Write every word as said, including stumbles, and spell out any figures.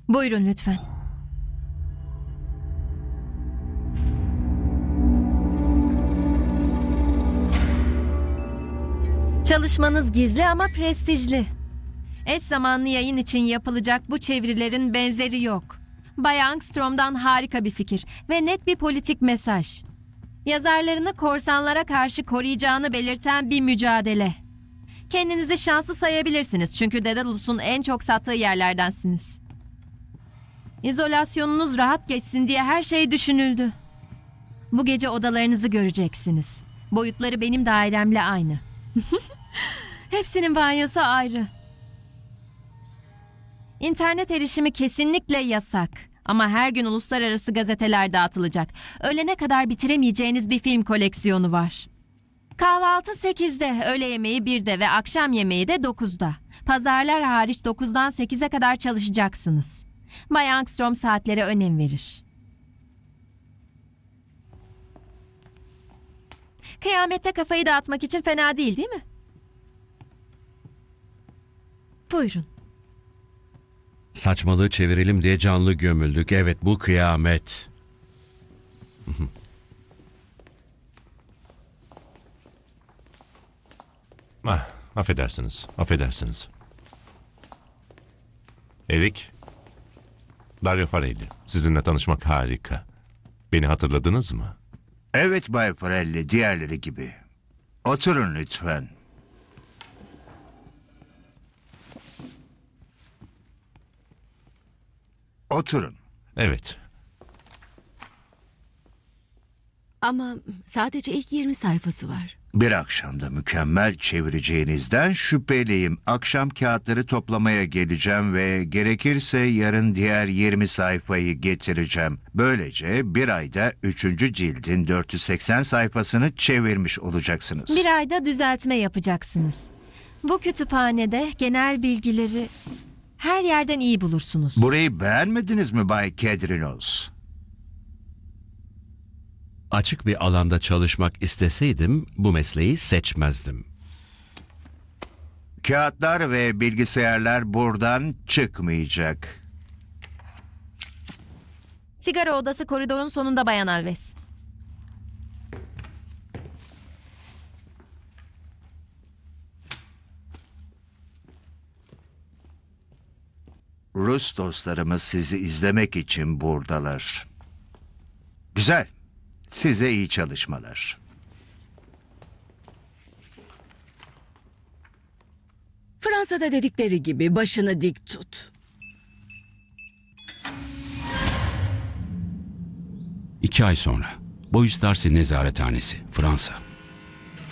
Buyurun lütfen. Çalışmanız gizli ama prestijli. Eş zamanlı yayın için yapılacak bu çevirilerin benzeri yok. Bay Angstrom'dan harika bir fikir ve net bir politik mesaj. Yazarlarını korsanlara karşı koruyacağını belirten bir mücadele. Kendinizi şanslı sayabilirsiniz çünkü Daedalus'un en çok sattığı yerlerdensiniz. İzolasyonunuz rahat geçsin diye her şey düşünüldü. Bu gece odalarınızı göreceksiniz. Boyutları benim dairemle aynı. Hepsinin banyosu ayrı. İnternet erişimi kesinlikle yasak. Ama her gün uluslararası gazeteler dağıtılacak. Öğlene kadar bitiremeyeceğiniz bir film koleksiyonu var. Kahvaltı sekizde, öğle yemeği birde ve akşam yemeği de dokuzda. Pazarlar hariç dokuzdan sekize kadar çalışacaksınız. Bay Angstrom saatlere önem verir. Kıyamette kafayı dağıtmak için fena değil, değil mi? Buyurun. Saçmalığı çevirelim diye canlı gömüldük. Evet, bu kıyamet. Ah, affedersiniz, affedersiniz. Erik, Dario Farelli. Sizinle tanışmak harika. Beni hatırladınız mı? Evet Bay Farelli, diğerleri gibi. Oturun lütfen. Oturun. Evet. Ama sadece ilk yirmi sayfası var. Bir akşamda mükemmel çevireceğinizden şüpheliyim. Akşam kağıtları toplamaya geleceğim ve gerekirse yarın diğer yirmi sayfayı getireceğim. Böylece bir ayda üçüncü cildin dört yüz seksen sayfasını çevirmiş olacaksınız. Bir ayda düzeltme yapacaksınız. Bu kütüphanede genel bilgileri her yerden iyi bulursunuz. Burayı beğenmediniz mi Bay Kedrinos? Açık bir alanda çalışmak isteseydim bu mesleği seçmezdim. Kağıtlar ve bilgisayarlar buradan çıkmayacak. Sigara odası koridorun sonunda Bayan Alves. Rus dostlarımız sizi izlemek için buradalar. Güzel. Size iyi çalışmalar. Fransa'da dedikleri gibi başını dik tut. İki ay sonra Boyus Darcy Nezarethanesi, Fransa.